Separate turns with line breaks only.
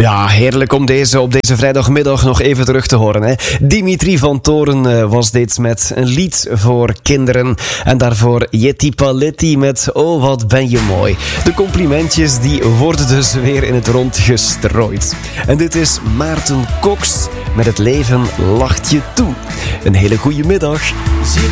Ja, heerlijk om op deze vrijdagmiddag nog even terug te horen. Hè. Dimitri van Toren was dit met een lied voor kinderen. En daarvoor Yeti Paletti met Oh, wat ben je mooi. De complimentjes die worden dus weer in het rond gestrooid. En dit is Maarten Cox met Het leven lacht je toe. Een hele goede middag.
Zie